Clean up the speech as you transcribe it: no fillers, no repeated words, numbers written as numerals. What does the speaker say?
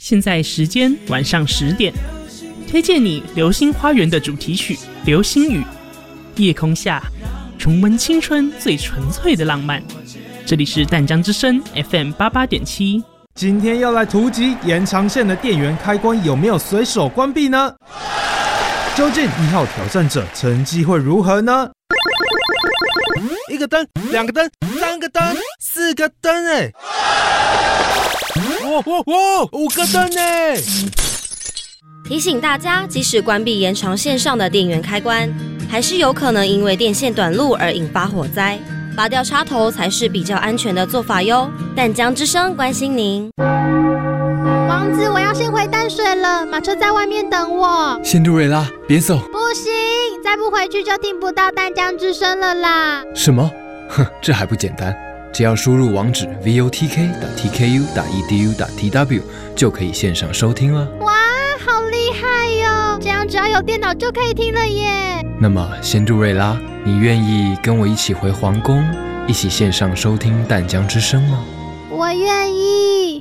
现在时间晚上10点，推荐你流星花园的主题曲《流星雨》。夜空下，重温青春最纯粹的浪漫。这里是淡江之声 FM 88.7。 今天要来突击延长线的电源开关有没有随手关闭呢？究竟1号挑战者成绩会如何呢？1个灯，2个灯，3个灯，4个灯哎！哇，5个灯哎！ 提醒大家，即使关闭延长线上的电源开关，还是有可能因为电线短路而引发火灾。拔掉插头才是比较安全的做法哟。淡江之声关心您。 王子，我要先回淡水了，马车在外面等我。 仙杜瑞拉，别走！ 不行，再不回去就听不到淡江之声了啦。 什么？哼，这还不简单，只要输入网址 votk.tku.edu.tw 就可以线上收听了。 哇，好厉害哟！这样只要有电脑就可以听了耶。 那么，仙杜瑞拉，你愿意跟我一起回皇宫，一起线上收听淡江之声吗？ 我愿意。